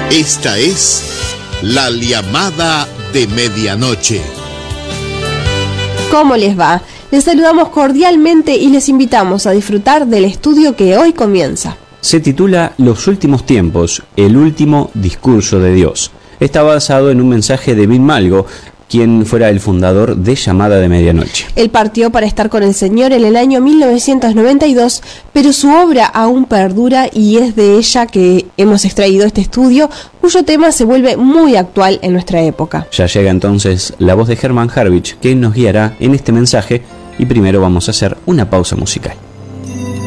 Esta es La Llamada de Medianoche. ¿Cómo les va? Les saludamos cordialmente y les invitamos a disfrutar del estudio que hoy comienza. Se titula Los últimos tiempos, el último discurso de Dios. Está basado en un mensaje de Bill Malgo, quien fuera el fundador de Llamada de Medianoche. Él partió para estar con el Señor en el año 1992, pero su obra aún perdura y es de ella que hemos extraído este estudio, cuyo tema se vuelve muy actual en nuestra época. Ya llega entonces la voz de Herman Harwich, que nos guiará en este mensaje, y primero vamos a hacer una pausa musical.